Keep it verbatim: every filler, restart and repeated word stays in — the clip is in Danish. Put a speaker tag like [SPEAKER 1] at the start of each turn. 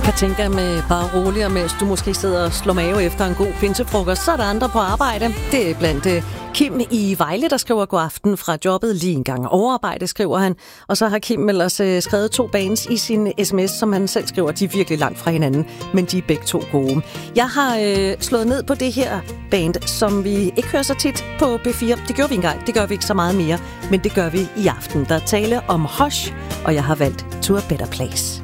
[SPEAKER 1] Katinka med Bare Rolig, og mens du måske sidder og slår mave efter en god pinsefrokost, så er der andre på arbejde. Det er blandt uh, Kim i Vejle, der skriver god aften fra jobbet. Lige en gang overarbejde, skriver han. Og så har Kim ellers uh, skrevet to bands i sin sms, som han selv skriver. De er virkelig langt fra hinanden, men de er begge to gode. Jeg har uh, slået ned på det her band, som vi ikke hører så tit på P fire. Det gjorde vi engang, det gør vi ikke så meget mere, men det gør vi i aften. Der er tale om Hush, og jeg har valgt To a Better Place.